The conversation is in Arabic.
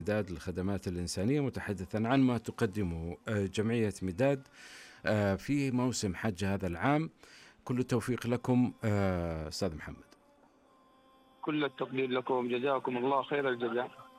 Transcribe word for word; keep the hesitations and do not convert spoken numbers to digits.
مداد للخدمات الإنسانية، متحدثا عن ما تقدمه جمعية مداد في موسم حج هذا العام. كل التوفيق لكم أستاذ محمد. كل التقدير لكم، جزاكم الله خير الجزاء.